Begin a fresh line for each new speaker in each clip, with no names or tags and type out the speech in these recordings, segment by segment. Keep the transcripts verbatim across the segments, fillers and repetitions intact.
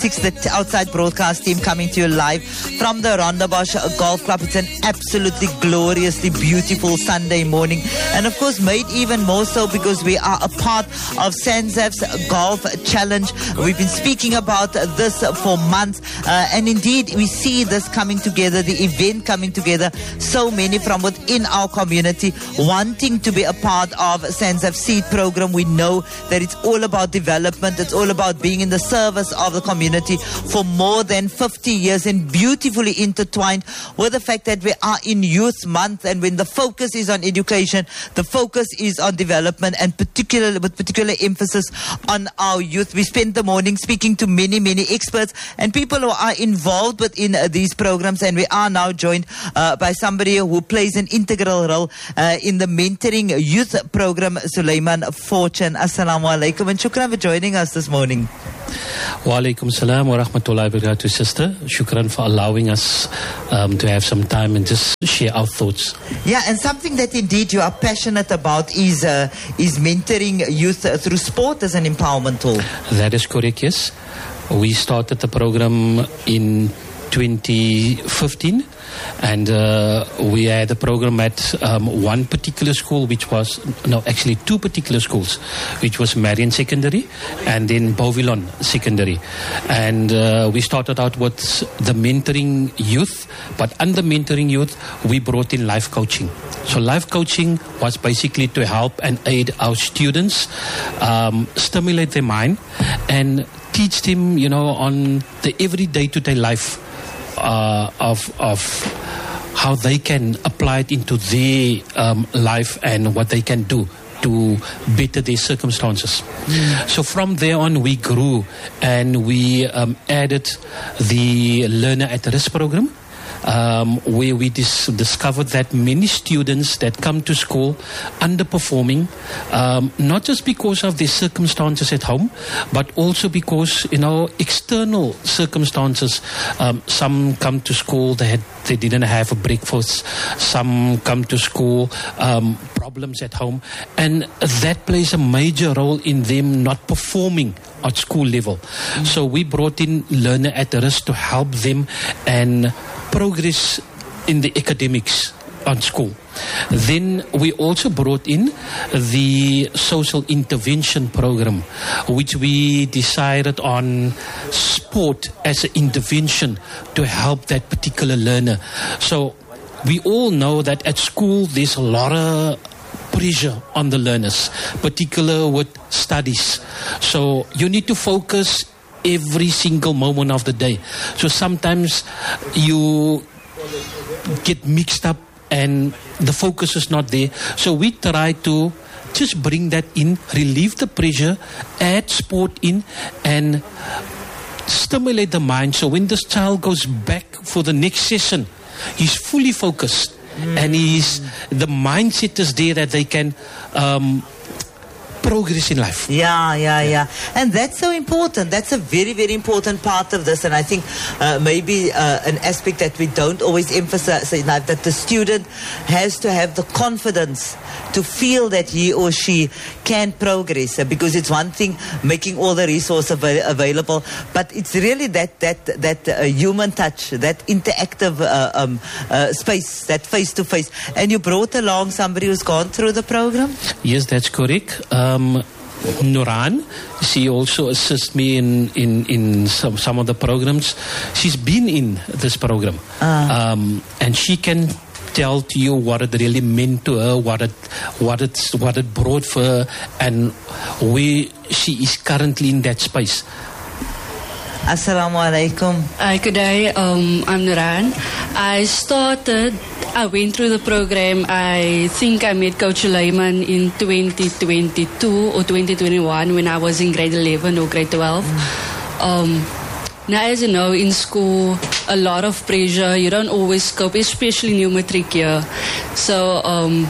The outside broadcast team coming to you live from the Rondebosch Golf Club. It's an absolutely gloriously beautiful Sunday morning, and of course made even more so because we are a part of SANZAF's Golf Challenge. We've been speaking about this for months, uh, and indeed we see this coming together, the event coming together, so many from within our community wanting to be a part of SANZAF's Seed program. We know that it's all about development, it's all about being in the service of the community for more than fifty years, and beautifully intertwined with the fact that we are in Youth Month, and when the focus is on education, the focus is on development, and particularly with particular emphasis on our youth. We spent the morning speaking to many, many experts and people who are involved within uh, these programs, and we are now joined uh, by somebody who plays an integral role uh, in the mentoring youth program, Sulaiman Fortune. Assalamu alaikum, and shukran for joining us this morning.
Wa alaikum salam wa rahmatullahi wa barakatuh, sister. Shukran for allowing us um, to have some time and just share our thoughts.
Yeah, and something that indeed you are passionate about is uh, is mentoring youth uh, through sport as an empowerment tool.
That is correct, yes. We started the program in twenty fifteen, and uh, we had a program at um, one particular school, which was, no, actually two particular schools, which was Marion Secondary and then Beauvillon Secondary. And uh, we started out with the mentoring youth, but under mentoring youth, we brought in life coaching. So life coaching was basically to help and aid our students, um, stimulate their mind, and teach them, you know, on the every day-to-day life Uh, of of how they can apply it into their um, life and what they can do to better their circumstances. Mm. So from there on we grew, and we um, added the Learner at Risk program, Um, where we dis- discovered that many students that come to school underperforming, um, not just because of their circumstances at home, but also because, you know, external circumstances. Um, some come to school, they had, they didn't have a breakfast. Some come to school, um, problems at home, and that plays a major role in them not performing at school level. Mm-hmm. So we brought in Learner at Risk to help them and progress in the academics on school. Then we also brought in the social intervention program, which we decided on sport as an intervention to help that particular learner. So we all know that at school there's a lot of pressure on the learners, particularly with studies. So you need to focus every single moment of the day. So sometimes you get mixed up and the focus is not there. So we try to just bring that in, relieve the pressure, add sport in, and stimulate the mind. So when this child goes back for the next session, he's fully focused. Mm. And he's, the mindset is there that they can um, progress in life.
Yeah, yeah, yeah. And that's so important. That's a very, very important part of this. And I think uh, maybe uh, an aspect that we don't always emphasize in life, that the student has to have the confidence to feel that he or she can progress. Uh, because it's one thing making all the resources av- available, but it's really that that that uh, human touch, that interactive uh, um, uh, space, that face-to-face. And you brought along somebody who's gone through the program?
Yes, that's correct. Um, Um, Nuran, she also assists me in, in, in some, some of the programs. She's been in this program. Uh. Um, and she can tell to you what it really meant to her, what it, what it's, what it brought for her, and where she is currently in that space.
Assalamu alaikum.
Hi, good day. Um, I'm Nuran. I started, I went through the program. I think I met Coach Sulaiman in twenty twenty-two or twenty twenty-one when I was in grade eleven or grade twelve. Mm. Um, now, as you know, in school, a lot of pressure. You don't always cope, especially new matric year. So um,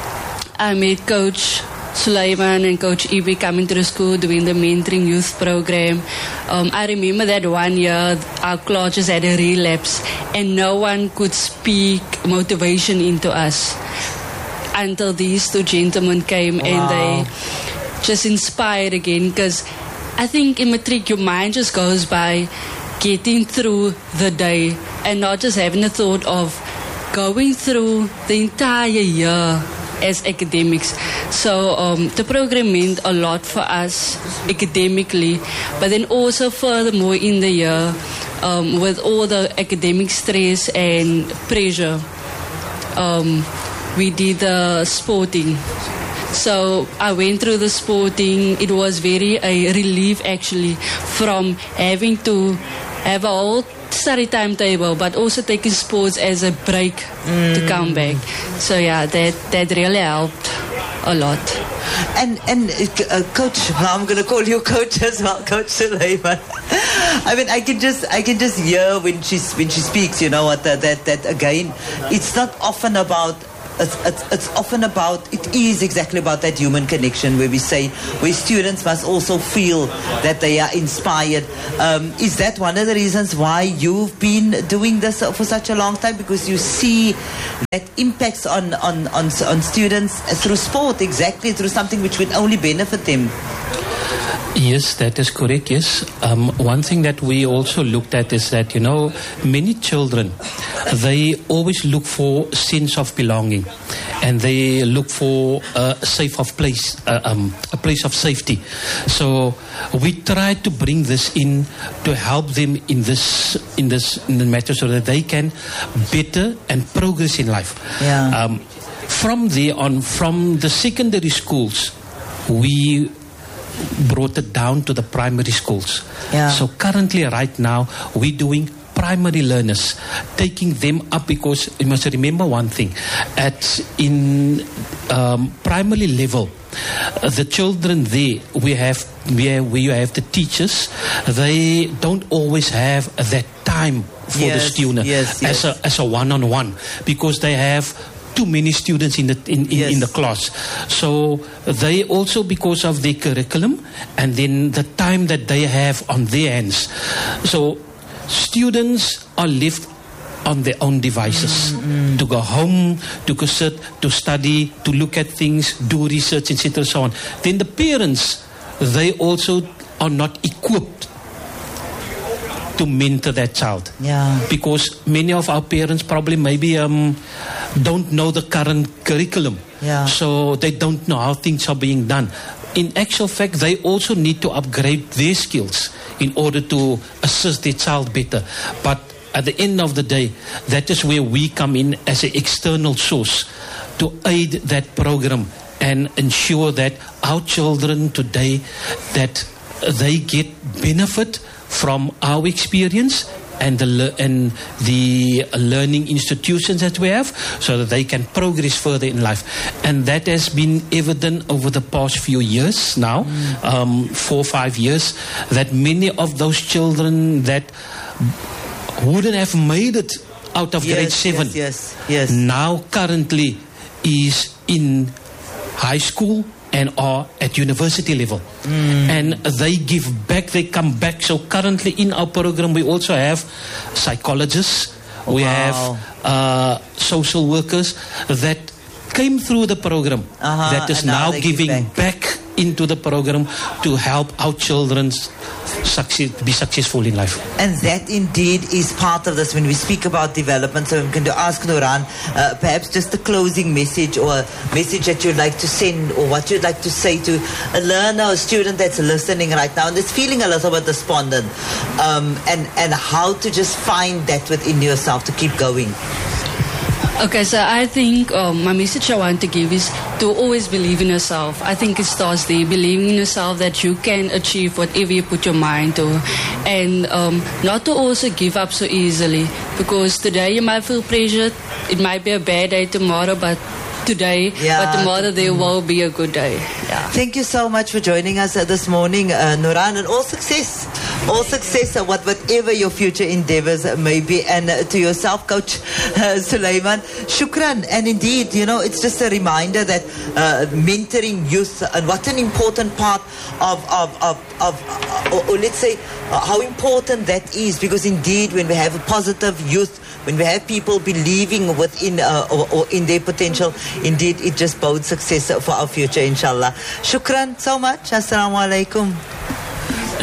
I met Coach Sulaiman and Coach Ibi coming to the school doing the mentoring youth program. Um, I remember that one year our classes had a relapse and no one could speak motivation into us until these two gentlemen came. Wow. And they just inspired again, because I think in matric, your mind just goes by getting through the day and not just having the thought of going through the entire year as academics. So um, the program meant a lot for us academically, but then also furthermore in the year um, with all the academic stress and pressure, um, we did the sporting. So I went through the sporting. It was very a relief actually from having to have a whole study timetable, but also taking sports as a break mm. to come back. So yeah, that that really helped a lot.
And and uh, Coach, I'm going to call you Coach as well, Coach Sulaiman. I mean, I can just I can just hear when she when she speaks. You know what? That that, that again, it's not often about. It's, it's, it's often about, it is exactly about that human connection where we say, where students must also feel that they are inspired. Um, is that one of the reasons why you've been doing this for such a long time? Because you see that impacts on, on, on, on students through sport, exactly, through something which would only benefit them.
Yes, that is correct, yes. Um, one thing that we also looked at is that, you know, many children, they always look for sense of belonging and they look for a safe of place, uh, um, a place of safety. So we try to bring this in to help them in this, in this, in the matter so that they can better and progress in life.
Yeah.
Um, from there on, from the secondary schools, we brought it down to the primary schools.
Yeah.
So currently right now we're doing primary learners, taking them up, because you must remember one thing, at in um, primary level, uh, the children there, we have where we have the teachers, they don't always have that time for
yes,
the student
yes,
as
yes.
a as a one-on-one, because they have too many students in the in, in,
yes.
in the class. So they also, because of their curriculum and then the time that they have on their hands, so students are left on their own devices mm-hmm. to go home, to go sit, to study, to look at things, do research, et cetera, so on. Then the parents, they also are not equipped to mentor that child.
Yeah.
Because many of our parents probably maybe um, don't know the current curriculum.
Yeah.
So they don't know how things are being done. In actual fact, they also need to upgrade their skills in order to assist their child better. But at the end of the day, that is where we come in as an external source to aid that program and ensure that our children today, that they get benefit from our experience and the and the learning institutions that we have, so that they can progress further in life. And that has been evident over the past few years now, mm. um, four or five years, that many of those children that wouldn't have made it out of
yes,
grade seven,
yes, yes, yes.
now currently is in high school and are at university level. Mm. And they give back, they come back. So currently in our program, we also have psychologists, we
wow.
have uh, social workers that came through the program,
uh-huh.
that is
and now,
now giving
back.
back into the program to help our children succeed, be successful in life.
And that indeed is part of this when we speak about development. So I'm going to ask Nuran, uh, perhaps just a closing message or a message that you'd like to send, or what you'd like to say to a learner or student that's listening right now and that's feeling a little bit despondent, um, and, and how to just find that within yourself to keep going.
Okay, so I think um, my message I want to give is to always believe in yourself. I think it starts there, believing in yourself that you can achieve whatever you put your mind to. And um, not to also give up so easily, because today you might feel pressured. It might be a bad day tomorrow, but today,
yeah.
but tomorrow there will be a good day. Yeah.
Thank you so much for joining us uh, this morning, uh, Nuran, and all success. All success, uh, what, whatever your future endeavors uh, may be. And uh, to yourself, Coach uh, Sulaiman, shukran. And indeed, you know, it's just a reminder that uh, mentoring youth, uh, and what an important part of, of, of, of uh, or, or let's say, uh, how important that is. Because indeed, when we have a positive youth, when we have people believing within uh, or, or in their potential, indeed, it just bodes success for our future, inshallah. Shukran so much. Assalamu alaikum.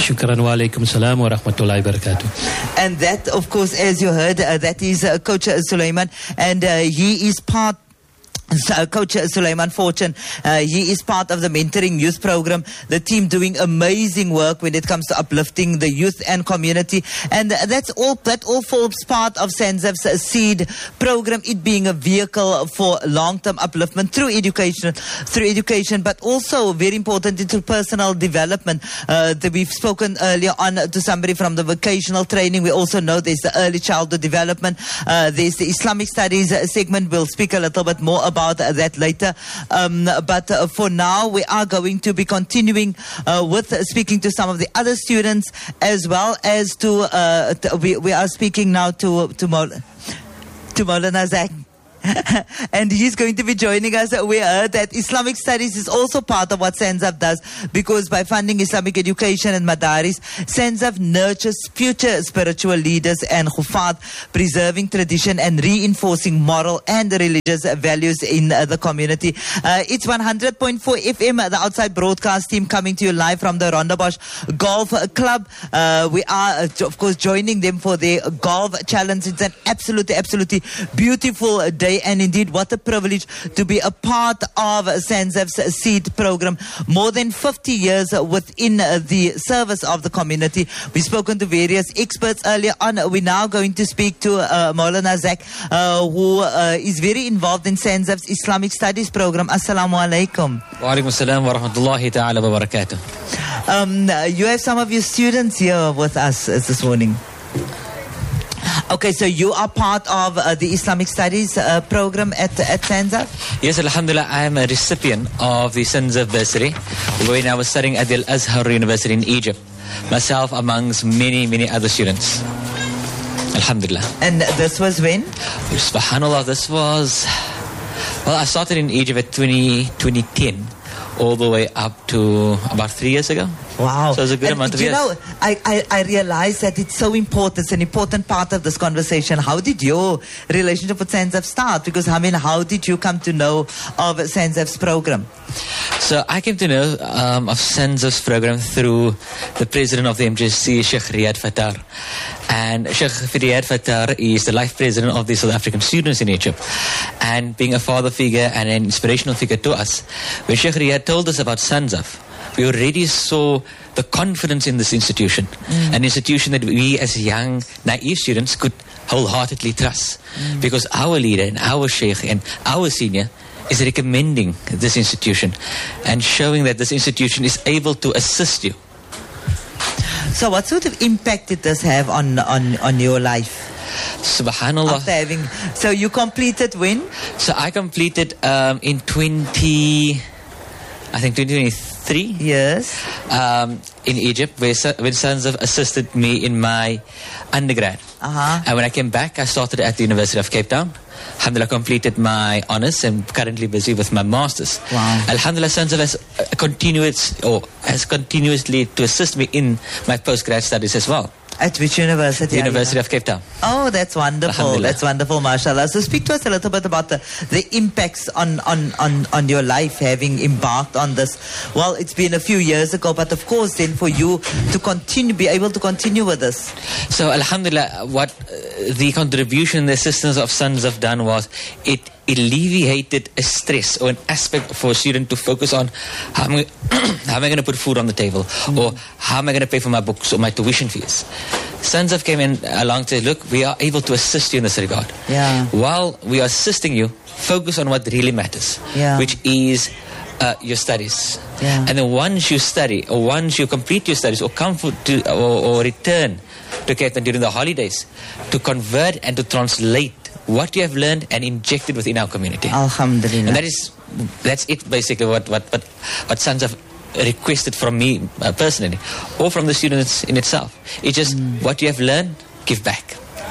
Shukran wa alaikum salam wa rahmatullahi wa barakatuh.
And that, of course, as you heard, uh, that is uh, Coach Sulaiman, and uh, he is part. Uh, Coach Sulaiman Fortune, uh, he is part of the Mentoring Youth Program, the team doing amazing work when it comes to uplifting the youth and community, and that's all, that all forms part of SANZAF's SEED program, it being a vehicle for long-term upliftment through education, through education, but also very important into personal development. Uh, that we've spoken earlier on to somebody from the vocational training. We also know there's the early childhood development, uh, there's the Islamic studies segment. We'll speak a little bit more about that later, um, but uh, for now we are going to be continuing uh, with uh, speaking to some of the other students, as well as to uh, t- we, we are speaking now to to, Mol- to Maulana Zak. And he's going to be joining us. We heard that Islamic studies is also part of what SANZAF does, because by funding Islamic education and madaris, SANZAF nurtures future spiritual leaders and khufat, preserving tradition and reinforcing moral and religious values in uh, the community. Uh, it's one hundred point four F M, the outside broadcast team, coming to you live from the Rondebosch Golf Club. Uh, we are, uh, of course, joining them for their golf challenge. It's an absolutely, absolutely beautiful day. And indeed, what a privilege to be a part of SANZAF's SEED program. More than fifty years within the service of the community. We've spoken to various experts earlier on. We're now going to speak to uh, Maulana Zak, uh, who uh, is very involved in SANZAF's Islamic Studies program. Assalamu alaikum.
Wa alaikum assalam wa rahmatullahi ta'ala wa barakatuh.
Um, you have some of your students here with us uh, this morning. Okay, so you are part of uh, the Islamic Studies uh, program at at SANZAF?
Yes, alhamdulillah, I am a recipient of the SANZAF bursary when I was studying at the Al-Azhar University in Egypt. Myself amongst many, many other students. Alhamdulillah.
And this was when?
Subhanallah, this was... Well, I started in Egypt at twenty, twenty ten, all the way up to about three years ago.
Wow.
So it's a good
and
amount of
you
years.
know, I, I, I realize that it's so important. It's an important part of this conversation. How did your relationship with SANZAF start? Because, I mean, how did you come to know of SANZAF's program?
So I came to know um, of SANZAF's program through the president of the M J C, Sheikh Riyad Fattar. And Sheikh Riyad Fattar is the life president of the South African students in Egypt. And being a father figure and an inspirational figure to us, when Sheikh Riyad told us about SANZAF, we already saw the confidence in this institution, mm. an institution that we as young, naive students could wholeheartedly trust. Mm. Because our leader and our sheikh and our senior is recommending this institution and showing that this institution is able to assist you.
So what sort of impact did this have on, on, on your life?
Subhanallah.
After having, so you completed when?
So I completed um, in twenty... I think twenty twenty-three.
Yes.
Um, in Egypt, where, when SANZAF assisted me in my undergrad.
Uh-huh.
And when I came back, I started at the University of Cape Town. Alhamdulillah, completed my honours and currently busy with my masters.
Wow.
Alhamdulillah, SANZAF has uh, continuous or has continuously to assist me in my postgrad studies as well.
At which university?
The University of Cape Town.
Oh, that's wonderful. That's wonderful, mashallah. So speak to us a little bit about the, the impacts on, on, on, on your life having embarked on this. Well, it's been a few years ago, but of course then for you to continue, be able to continue with this.
So alhamdulillah, what uh, the contribution, the assistance of SANZAF have done was it alleviated a stress or an aspect for a student to focus on how am I, how am I going to put food on the table, mm. or how am I going to pay for my books or my tuition fees. SANZAF came in along to look, we are able to assist you in this regard.
Yeah.
While we are assisting you, focus on what really matters,
yeah.
which is uh, your studies.
Yeah.
And then once you study, or once you complete your studies, or come for to, or, or return to Cape Town during the holidays, to convert and to translate what you have learned and injected within our community.
Alhamdulillah.
And that is, that's it basically what, what, what, what SANZAF requested from me uh, personally, or from the students in itself. It's just mm. what you have learned, give back.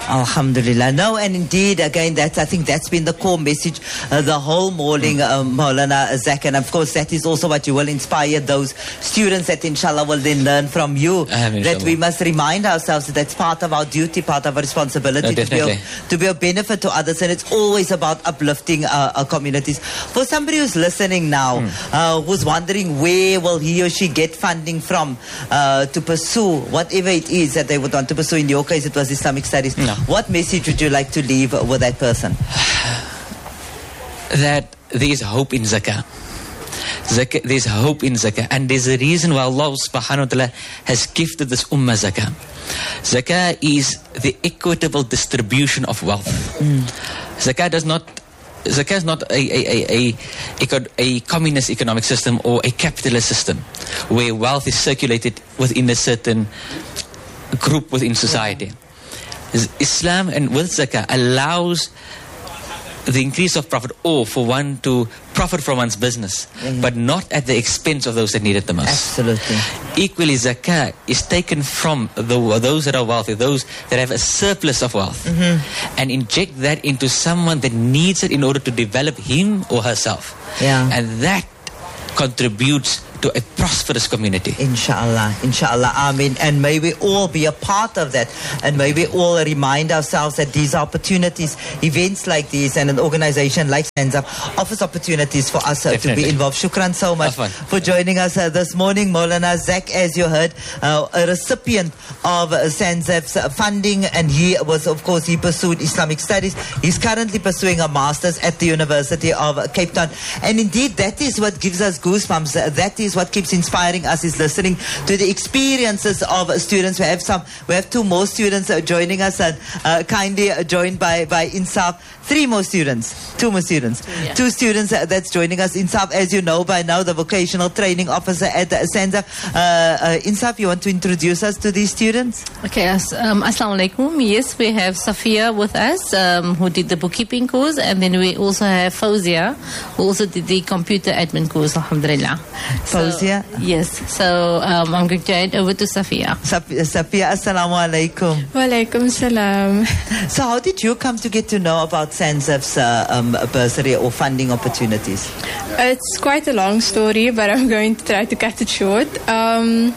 Alhamdulillah. No, and indeed, again, that's, I think that's been the core message uh, the whole morning, uh, Maulana Zak. And of course, that is also what you will inspire those students that inshallah will then learn from you.
Um,
that we must remind ourselves that that's part of our duty, part of our responsibility
No,
to, be
definitely.
of, to be of benefit to others. And it's always about uplifting uh, our communities. For somebody who's listening now,
Hmm.
uh, who's wondering where will he or she get funding from uh, to pursue whatever it is that they would want to pursue. In your case, it was Islamic studies.
No.
What message would you like to leave with that person?
That there is hope in zakah. Zakah, there's hope in zakah, and there's a reason why Allah subhanahu wa ta'ala has gifted this ummah zakah. Zakah is the equitable distribution of wealth.
Mm.
Zakah does not Zakah is not a, a, a, a, a communist economic system or a capitalist system where wealth is circulated within a certain group within society. Islam and with zakah allows the increase of profit, or for one to profit from one's business,
Mm-hmm.
but not at the expense of those that need it the most.
Absolutely.
Equally, zakah is taken from the, those that are wealthy, those that have a surplus of wealth,
Mm-hmm.
and inject that into someone that needs it in order to develop him or herself.
Yeah.
And that contributes to a prosperous community.
Inshallah, inshallah, Amin. And may we all be a part of that. And may we all remind ourselves that these opportunities, events like these, and an organization like Stands Up offers opportunities for us uh, to
Definitely.
be involved. Shukran so much
Afwan.
for joining us uh, this morning. Maulana Zak, as you heard, uh, a recipient of uh, Stands Up's uh, funding, and he was, of course, he pursued Islamic studies. He's currently pursuing a master's at the University of uh, Cape Town. And indeed, that is what gives us goosebumps. Uh, that is what keeps inspiring us, is listening to the experiences of uh, students. We have some, we have two more students uh, joining us, and uh, kindly uh, joined by, by Insaf. Three more students, two more students,
Yeah.
two students uh, that's joining us. Insaf, as you know by now, the vocational training officer at uh, Stands Up. Uh, uh, Insaf, you want to introduce us to these students?
Okay, as, um, Assalamu alaikum. Yes, we have Safia with us, um, who did the bookkeeping course, and then we also have Fauzia, who also did the computer admin course, alhamdulillah. So-
Fauzia?
Yes, so um, I'm going to hand over to Safia.
Saf- Safia, assalamu alaikum.
Walaikum salam.
So how did you come to get to know about Stands Up's uh, um, bursary or funding opportunities?
It's quite a long story, but I'm going to try to cut it short. Um,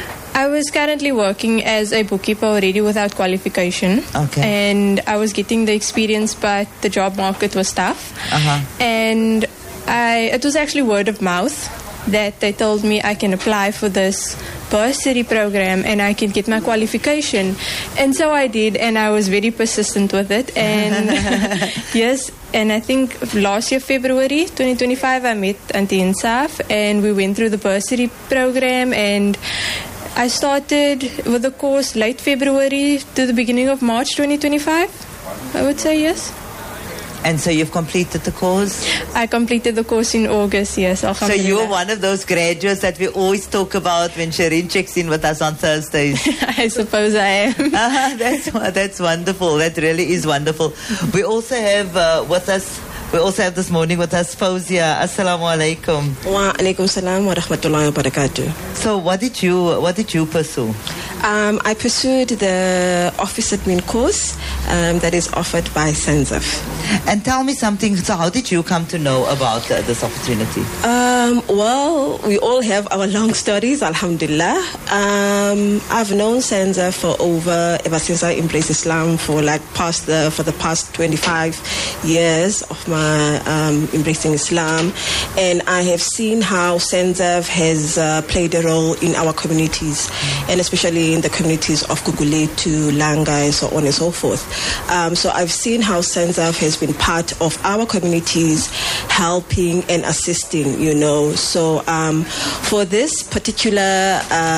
I was currently working as a bookkeeper already without qualification.
Okay.
And I was getting the experience, but the job market was tough.
Uh-huh.
And I, it was actually word of mouth that they told me I can apply for this bursary program and I can get my qualification. And so I did, and I was very persistent with it. And yes, and I think last year, February twenty twenty-five, I met Auntie Insaf and we went through the bursary program, and I started with the course late February to the beginning of March twenty twenty-five, I would say, yes.
And so you've completed the course?
I completed the course in August, yes.
So
Alhamdulillah.
you're one of those graduates that we always talk about when Shireen checks in with us on Thursdays.
I suppose I am.
Ah, that's that's wonderful. That really is wonderful. We also have uh, with us. We also have this morning with us Fauzia. Assalamu alaikum.
Wa alaikum salam wa rahmatullahi wa barakatuh.
So what did you what did you pursue?
Um, I pursued the office admin course um, that is offered by Senzaf.
And tell me something. So how did you come to know about uh, this opportunity?
Um, well, we all have our long stories, alhamdulillah. Um, I've known Senza for over, ever since I embraced Islam, for like past the, for the past twenty-five years of my um, embracing Islam. And I have seen how Senza has uh, played a role in our communities, and especially in the communities of Guguletu, Langa, and so on and so forth. Um, so I've seen how Senza has been part of our communities, helping and assisting, you know. So um, for this particular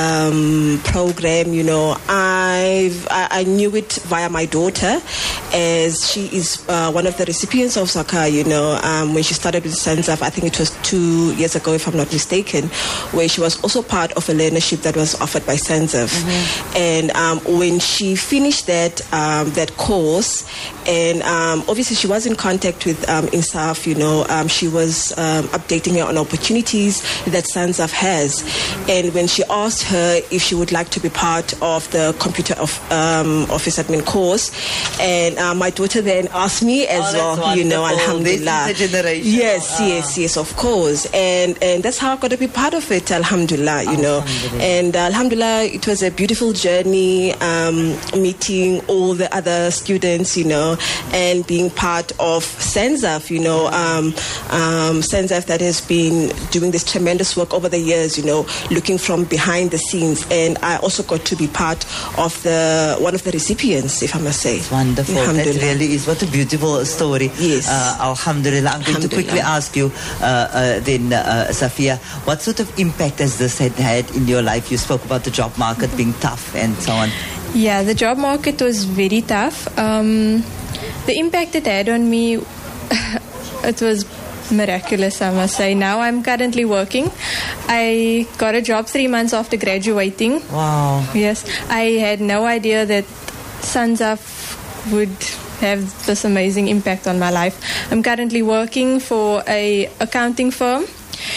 um, program, you know, I've, I, I knew it via my daughter, as she is uh, one of the recipients of Zakah, you know, um, when she started with Senzaf, I think it was two years ago, if I'm not mistaken, where she was also part part of a learnership that was offered by SANZAF. Mm-hmm. And um, when she finished that um, that course, and um, obviously she was in contact with um, INSAF, you know, um, she was um, updating her on opportunities that SANZAF has. And when she asked her if she would like to be part of the computer of, um, office admin course, and uh, my daughter then asked me as
oh,
well,
wonderful.
you know, alhamdulillah.
This is the generation.
Yes,
ah.
yes, yes, of course. And and that's how I got to be part of it, alhamdulillah, you know.
Alhamdulillah.
And uh, alhamdulillah, it was a beautiful journey, um, meeting all the other students, you know, and being part of SANZAF, you know, um, um, SANZAF that has been doing this tremendous work over the years, you know, looking from behind the scenes. And I also got to be part of the one of the recipients, if I must say.
It's wonderful. That really is. What a beautiful story.
Yes.
Uh, alhamdulillah. I'm going to quickly ask you uh, uh, then, uh, Safia, what sort of impact has this had, had in your life? You spoke about the job market being tough and so on.
Yeah, the job market was very tough. Um, the impact it had on me, it was miraculous, I must say. Now I'm currently working. I got a job three months after graduating.
Wow.
Yes. I had no idea that SANZAF would have this amazing impact on my life. I'm currently working for a accounting firm,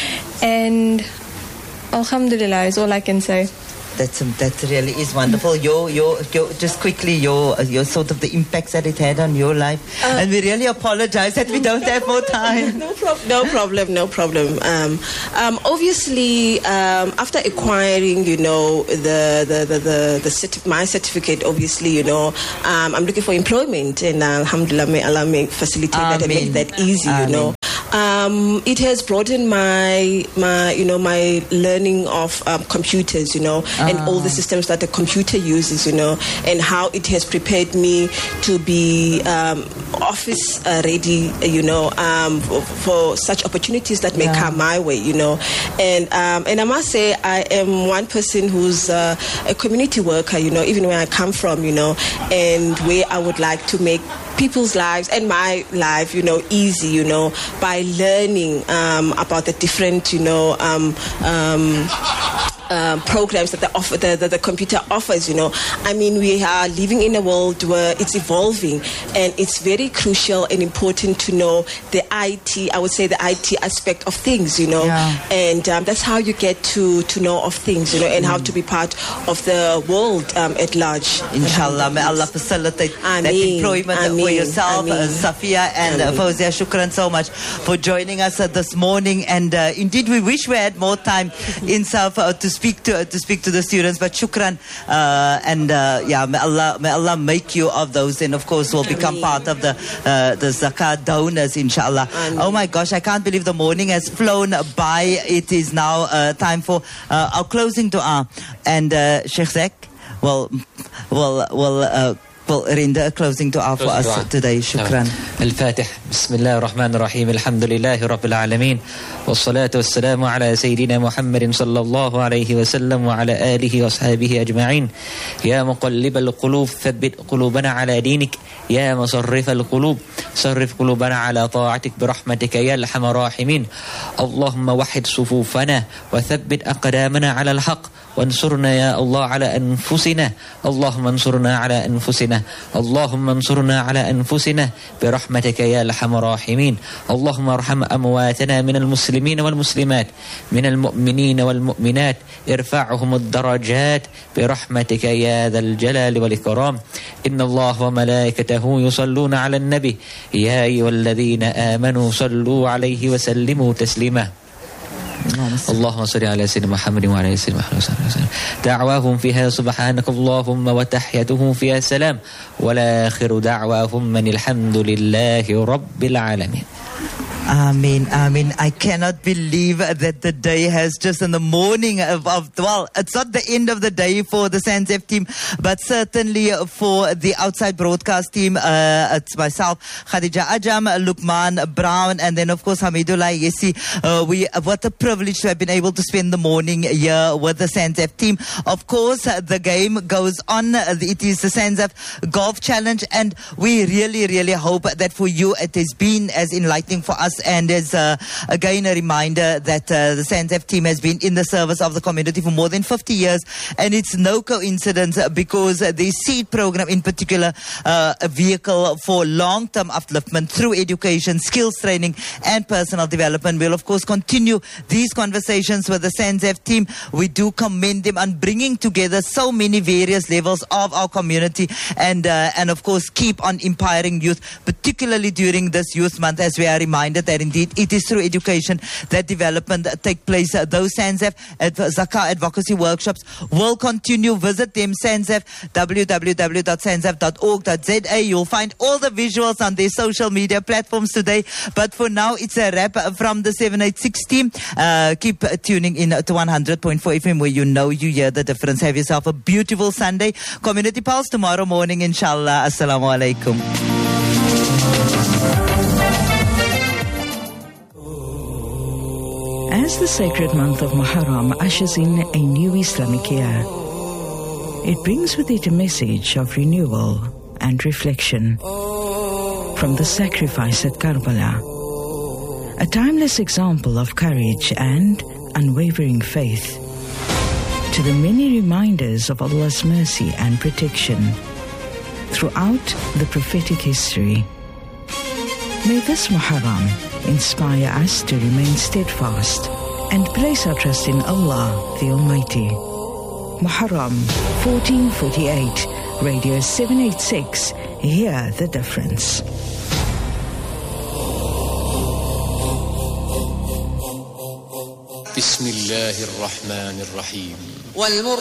and alhamdulillah is all I can say.
That's um, that really is wonderful. Your, your, your, just quickly, your, your sort of the impacts that it had on your life. Uh, and we really apologize that we don't have more time.
No, prob- no problem, no problem. Um, um, obviously, um, after acquiring, you know, the the the, the, the certi- my certificate, obviously, you know, um, I'm looking for employment, and uh, alhamdulillah, may Allah may facilitate that and make that easy,
Amen.
you know. Um, it has broadened my my you know my learning of um, computers, you know, ah. and all the systems that a computer uses, you know, and how it has prepared me to be um, office uh, ready, you know, um, for, for such opportunities that may yeah. come my way, you know, and um, and I must say I am one person who's uh, a community worker, you know, even where I come from, you know, and where I would like to make people's lives and my life, you know, easy, you know, by learning um, about the different, you know, um, um, um, programs that the, offer, the, the, the computer offers, you know. I mean, we are living in a world where it's evolving, and it's very crucial and important to know the I T, I would say the I T aspect of things, you know.
Yeah.
And um, that's how you get to, to know of things, you know, and mm. how to be part of the world um, at large.
Inshallah, may Allah facilitate
Ameen.
that employment
Ameen.
for yourself, uh,
Ameen.
Safia and uh, Fawzia. Shukran so much for joining us uh, this morning. And uh, indeed, we wish we had more time in South uh, to speak to uh, to speak to the students. But shukran, uh, and uh, yeah, may Allah may Allah make you of those, and of course will become
Ameen.
part of the uh, the zakat donors, inshallah.
Ameen.
Oh my gosh, I can't believe the morning has flown by. It is now uh, time for uh, our closing dua, and uh, Sheikh Zek will will will. Uh, Well, render a closing dua for us today. Shukran.
الفاتح بسم الله الرحمن الرحيم الحمد لله رب العالمين والصلاة والسلام على سيدنا محمد صلى الله عليه وسلم وعلى آله وأصحابه أجمعين يا مقلب القلوب ثبت قلوبنا على دينك يا مصرف القلوب صرف قلوبنا على طاعتك برحمتك يا أرحم الراحمين اللهم وحد صفوفنا وثبت أقدامنا على الحق وانصرنا يا الله على أنفسنا اللهم انصرنا على أنفسنا اللهم انصرنا على أنفسنا برحمتك يا أرحم الراحمين اللهم ارحم أمواتنا من المسلمين والمسلمات من المؤمنين والمؤمنات ارفعهم الدرجات برحمتك يا ذا الجلال والإكرام إن الله وملائكته يصلون على النبي يا أيها الذين آمنوا صلوا عليه وسلموا تسليما اللهم صل على سيدنا محمد وعلى آل سيدنا محمد وسلم دعواهم فيها سبحانك اللهم وتحيتهم فيها سلام والآخر دعواهم من الحمد لله رب العالمين.
Amen, amen. I cannot believe that the day has just in the morning of, of, well, it's not the end of the day for the SANZAF team, but certainly for the outside broadcast team. Uh, it's myself, Khadija Ajam, Lukman Brown, and then of course Hamidullah Yesi. Uh, we, what a privilege to have been able to spend the morning here with the SANZAF team. Of course, the game goes on. It is the SANZAF Golf Challenge, and we really, really hope that for you it has been as enlightening for us course, and as uh, again a reminder that uh, the SANZAF team has been in the service of the community for more than fifty years, and it's no coincidence because the SEED program in particular, uh, a vehicle for long-term upliftment through education, skills training and personal development. We'll of course continue these conversations with the SANZAF team. We do commend them on bringing together so many various levels of our community, and uh, and of course keep on empowering youth, particularly during this Youth Month, as we are reminded that indeed it is through education that development take place. Uh, those SANZAF at Zakah advocacy workshops will continue. Visit them, SANZAF, w w w dot sanzaf dot org dot z a. You'll find all the visuals on their social media platforms today. But for now, it's a wrap from the seven eighty-six team. Uh, keep tuning in to one hundred point four F M, where you know you hear the difference. Have yourself a beautiful Sunday. Community Pulse tomorrow morning, inshallah. Assalamu alaikum.
As the sacred month of Muharram ushers in a new Islamic year, it brings with it a message of renewal and reflection. From the sacrifice at Karbala, a timeless example of courage and unwavering faith, to the many reminders of Allah's mercy and protection throughout the prophetic history. May this Muharram inspire us to remain steadfast and place our trust in Allah the Almighty. Muharram fourteen forty-eight, Radio seven eighty-six, hear the difference.
بسم الله الرحمن الرحيم